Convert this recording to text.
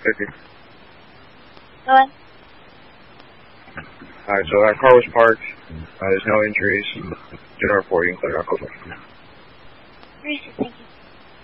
Thank you. Go ahead. Alright, so that car was parked. There's no injuries. General report, you can clear out. Thank you.